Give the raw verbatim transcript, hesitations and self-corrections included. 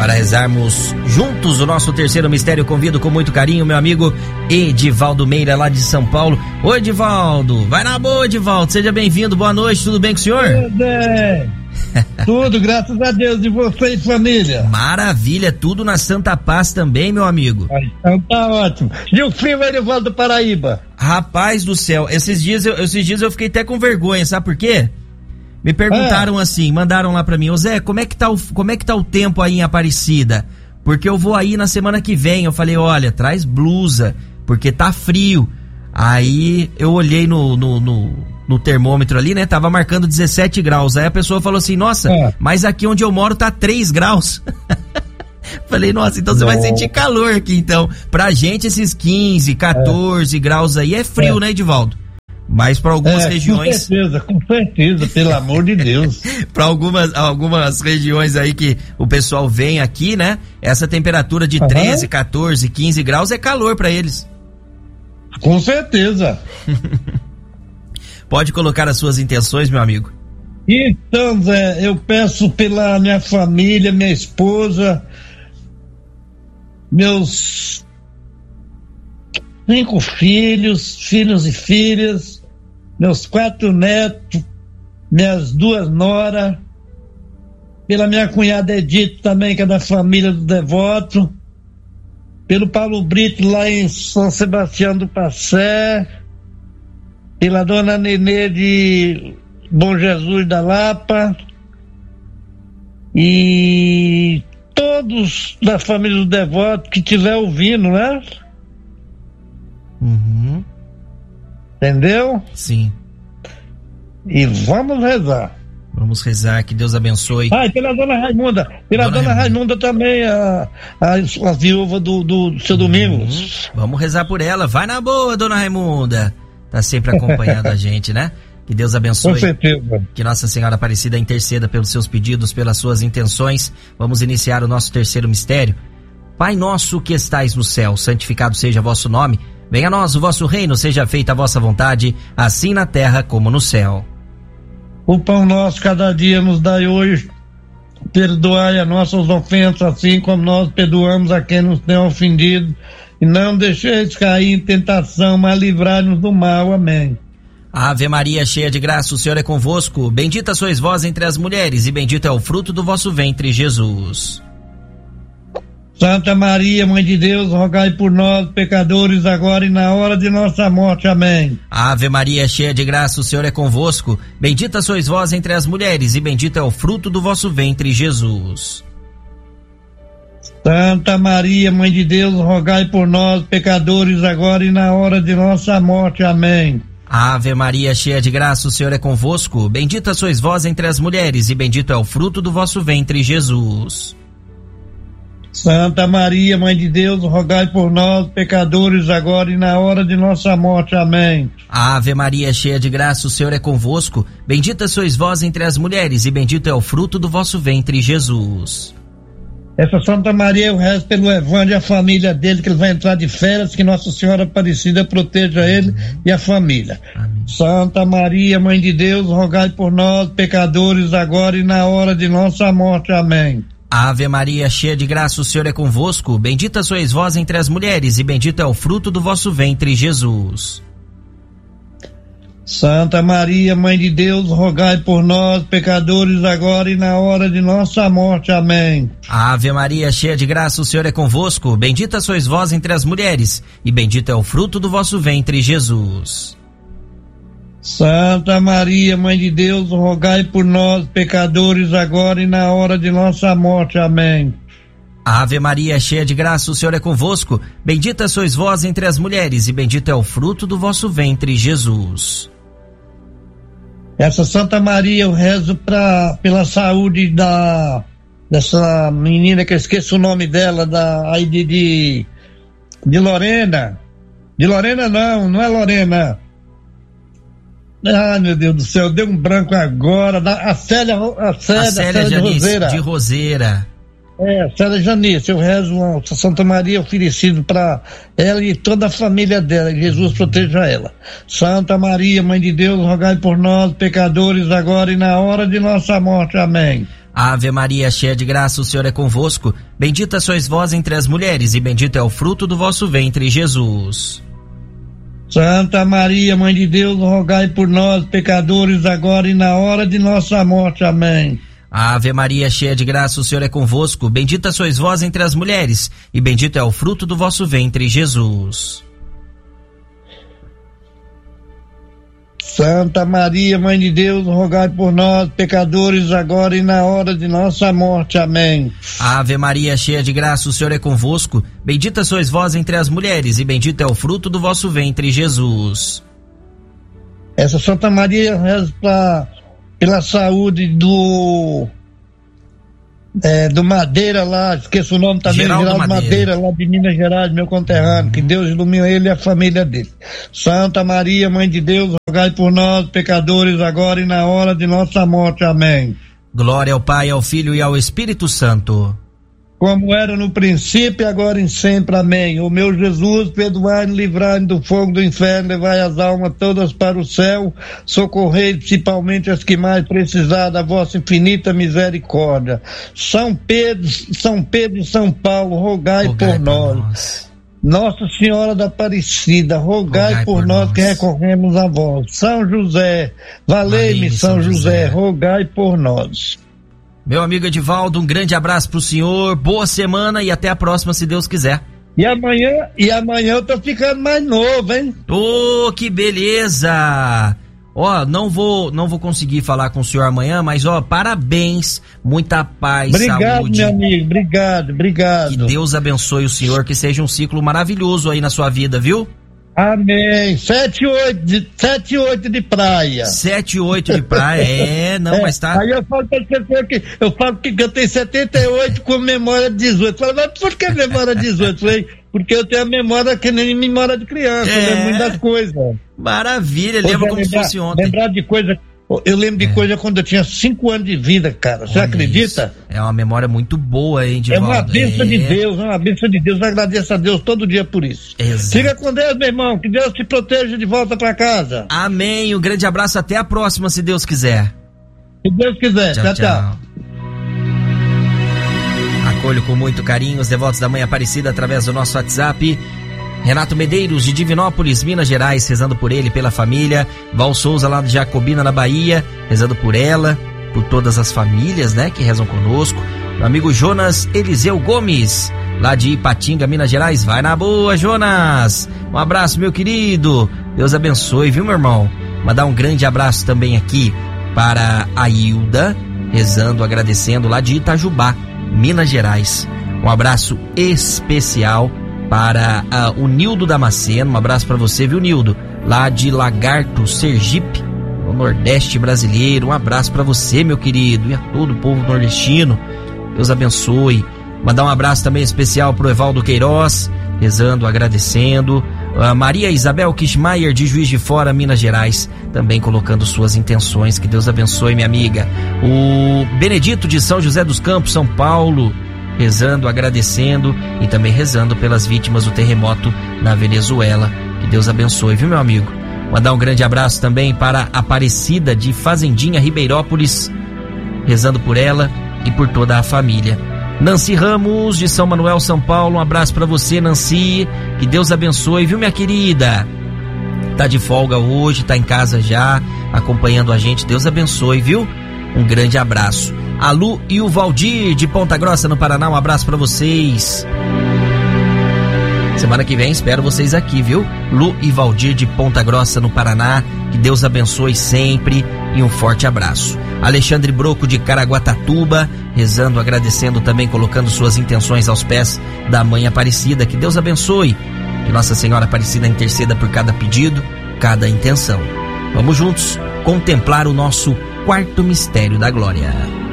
para rezarmos juntos o nosso terceiro mistério. Convido com muito carinho meu amigo Edivaldo Meira, lá de São Paulo. Oi, Edivaldo, vai na boa, Edivaldo, seja bem-vindo, boa noite, tudo bem com o senhor? Tudo bem, tudo, graças a Deus, e você e família? Maravilha, tudo na Santa Paz também, meu amigo. Ah, então tá ótimo. E o frio, Edivaldo do Paraíba? Rapaz do céu, esses dias, eu, esses dias eu fiquei até com vergonha, sabe por quê? Me perguntaram ah. assim, mandaram lá pra mim, ô Zé, como é que tá o, como é que tá o tempo aí em Aparecida? Porque eu vou aí na semana que vem. Eu falei, olha, traz blusa, porque tá frio. Aí eu olhei no, no, no, no termômetro ali, né, tava marcando dezessete graus. Aí a pessoa falou assim, nossa, ah. mas aqui onde eu moro tá três graus. Falei, nossa, então você vai sentir calor aqui, então. Pra gente esses quinze, quatorze é. graus aí é frio, é. né, Edivaldo? Mas para algumas é, regiões. Com certeza, com certeza, pelo amor de Deus. Para algumas, algumas regiões aí que o pessoal vem aqui, né? Essa temperatura de uhum. treze, quatorze, quinze graus é calor para eles. Com certeza. Pode colocar as suas intenções, meu amigo. Então, Zé, eu peço pela minha família, minha esposa, meus cinco filhos, filhos e filhas, meus quatro netos, minhas duas noras, pela minha cunhada Edith também, que é da família do Devoto, pelo Paulo Brito lá em São Sebastião do Passé, pela dona Nenê de Bom Jesus da Lapa e todos da família do Devoto que estiver ouvindo, né? Uhum. Entendeu? Sim. E vamos rezar. Vamos rezar, que Deus abençoe. Ah, e pela dona Raimunda. Pela dona, dona Raimunda. Raimunda também, a, a, a viúva do, do, do seu uhum. Domingos. Vamos rezar por ela. Vai na boa, dona Raimunda. Tá sempre acompanhando a gente, né? Que Deus abençoe. Com certeza. Que Nossa Senhora Aparecida interceda pelos seus pedidos, pelas suas intenções. Vamos iniciar o nosso terceiro mistério. Pai nosso que estais no céu, santificado seja vosso nome. Venha a nós o vosso reino, seja feita a vossa vontade, assim na terra como no céu. O pão nosso cada dia nos dai hoje, perdoai as nossas ofensas, assim como nós perdoamos a quem nos tem ofendido, e não deixeis cair em tentação, mas livrai-nos do mal. Amém. Ave Maria, cheia de graça, o Senhor é convosco, bendita sois vós entre as mulheres, e bendito é o fruto do vosso ventre, Jesus. Santa Maria, Mãe de Deus, rogai por nós, pecadores, agora e na hora de nossa morte. Amém. Ave Maria, cheia de graça, o Senhor é convosco. Bendita sois vós entre as mulheres, e bendito é o fruto do vosso ventre, Jesus. Santa Maria, Mãe de Deus, rogai por nós, pecadores, agora e na hora de nossa morte. Amém. Ave Maria, cheia de graça, o Senhor é convosco. Bendita sois vós entre as mulheres, e bendito é o fruto do vosso ventre, Jesus. Santa Maria, Mãe de Deus, rogai por nós, pecadores, agora e na hora de nossa morte. Amém. Ave Maria, cheia de graça, o Senhor é convosco. Bendita sois vós entre as mulheres, e bendito é o fruto do vosso ventre, Jesus. Essa Santa Maria eu rezo pelo Evandro e a família dele, que ele vai entrar de férias, que Nossa Senhora Aparecida proteja ele uhum. e a família. Amém. Santa Maria, Mãe de Deus, rogai por nós, pecadores, agora e na hora de nossa morte. Amém. Ave Maria, cheia de graça, o Senhor é convosco. Bendita sois vós entre as mulheres, e bendito é o fruto do vosso ventre, Jesus. Santa Maria, Mãe de Deus, rogai por nós, pecadores, agora e na hora de nossa morte. Amém. Ave Maria, cheia de graça, o Senhor é convosco. Bendita sois vós entre as mulheres, e bendito é o fruto do vosso ventre, Jesus. Santa Maria, Mãe de Deus, rogai por nós, pecadores, agora e na hora de nossa morte. Amém. Ave Maria, cheia de graça, o Senhor é convosco. Bendita sois vós entre as mulheres, e bendito é o fruto do vosso ventre, Jesus. Essa Santa Maria eu rezo pra, pela saúde da dessa menina, que eu esqueço o nome dela, da, aí de, de, de Lorena. De Lorena não, não é Lorena. Ah, meu Deus do céu, deu um branco agora. Da, a Célia, a Célia, a Célia, Célia Janice, de Roseira. De Roseira. É, Célia Janice, eu rezo a Santa Maria oferecido para ela e toda a família dela, que Jesus proteja ela. Santa Maria, Mãe de Deus, rogai por nós, pecadores, agora e na hora de nossa morte. Amém. Ave Maria, cheia de graça, o Senhor é convosco. Bendita sois vós entre as mulheres, e bendito é o fruto do vosso ventre, Jesus. Santa Maria, Mãe de Deus, rogai por nós, pecadores, agora e na hora de nossa morte. Amém. Ave Maria, cheia de graça, o Senhor é convosco. Bendita sois vós entre as mulheres, e bendito é o fruto do vosso ventre, Jesus. Santa Maria, Mãe de Deus, rogai por nós, pecadores, agora e na hora de nossa morte. Amém. Ave Maria, cheia de graça, o Senhor é convosco. Bendita sois vós entre as mulheres, e bendito é o fruto do vosso ventre, Jesus. Essa Santa Maria reza pra, pela saúde do é, do Madeira lá, esqueço o nome também, Geraldo, Geraldo Madeira. Madeira, lá de Minas Gerais, meu conterrâneo, uhum. Que Deus ilumine ele e a família dele. Santa Maria, Mãe de Deus, rogai por nós, pecadores, agora e na hora de nossa morte. Amém. Glória ao Pai, ao Filho e ao Espírito Santo. Como era no princípio, agora e sempre. Amém. O meu Jesus, perdoai-me, livrai-me do fogo do inferno, levai as almas todas para o céu, socorrei principalmente as que mais precisar da vossa infinita misericórdia. São Pedro, São Pedro e São Paulo, rogai, rogai por, por nós. nós. Nossa Senhora da Aparecida, rogai, rogai por, por nós, nós que recorremos a vós. São José, valei-me, São, São José, José, rogai por nós. Meu amigo Edivaldo, um grande abraço pro senhor, boa semana e até a próxima, se Deus quiser. E amanhã, e amanhã eu tô ficando mais novo, hein? Ô, oh, que beleza! Ó, oh, não vou, não vou conseguir falar com o senhor amanhã, mas ó, oh, parabéns, muita paz, obrigado, saúde. Obrigado, meu amigo, obrigado, obrigado. Que Deus abençoe o senhor, que seja um ciclo maravilhoso aí na sua vida, viu? Amém. Sete, oito de, sete, oito de praia. Sete, oito de praia, é, não, é, mas tá. Aí eu falo pra você que eu falo que eu tenho setenta e oito com memória de dezoito. Fala, mas por que memória de dezoito? Falei, porque eu tenho a memória que nem memória de criança, é. Eu lembro das coisas. Maravilha, lembra como lembrar, se fosse ontem. Lembrar de coisa. Eu lembro de é. coisa quando eu tinha cinco anos de vida, cara. Você Olha acredita? Isso. É uma memória muito boa, hein, Edivaldo? É uma bênção é. de Deus, é uma bênção de Deus. Eu agradeço a Deus todo dia por isso. Exato. Fica com Deus, meu irmão. Que Deus te proteja de volta pra casa. Amém. Um grande abraço. Até a próxima, se Deus quiser. Se Deus quiser. Tchau, tchau. tchau. Acolho com muito carinho os devotos da Mãe Aparecida através do nosso WhatsApp. Renato Medeiros, de Divinópolis, Minas Gerais, rezando por ele, pela família. Val Souza, lá de Jacobina, na Bahia, rezando por ela, por todas as famílias, né, que rezam conosco. Meu amigo Jonas Eliseu Gomes, lá de Ipatinga, Minas Gerais. Vai na boa, Jonas! Um abraço, meu querido. Deus abençoe, viu, meu irmão? Mandar um grande abraço também aqui para a Hilda, rezando, agradecendo, lá de Itajubá, Minas Gerais. Um abraço especial para uh, o Nildo Damasceno, um abraço para você, viu, Nildo? Lá de Lagarto, Sergipe, no Nordeste brasileiro. Um abraço para você, meu querido, e a todo o povo nordestino. Deus abençoe. Mandar um abraço também especial pro Evaldo Queiroz, rezando, agradecendo. Uh, Maria Isabel Kishmaier, de Juiz de Fora, Minas Gerais, também colocando suas intenções. Que Deus abençoe, minha amiga. O Benedito, de São José dos Campos, São Paulo, rezando, agradecendo e também rezando pelas vítimas do terremoto na Venezuela. Que Deus abençoe, viu, meu amigo? Mandar um grande abraço também para Aparecida, de Fazendinha, Ribeirópolis, rezando por ela e por toda a família. Nancy Ramos, de São Manuel, São Paulo, um abraço para você, Nancy. Que Deus abençoe, viu, minha querida? Tá de folga hoje, tá em casa já, acompanhando a gente. Deus abençoe, viu? Um grande abraço. A Lu e o Valdir, de Ponta Grossa, no Paraná, um abraço pra vocês. Semana que vem espero vocês aqui, viu? Lu e Valdir, de Ponta Grossa, no Paraná. Que Deus abençoe sempre e um forte abraço. Alexandre Broco, de Caraguatatuba, rezando, agradecendo também, colocando suas intenções aos pés da Mãe Aparecida. Que Deus abençoe. Que Nossa Senhora Aparecida interceda por cada pedido, cada intenção. Vamos juntos contemplar o nosso quarto mistério da glória.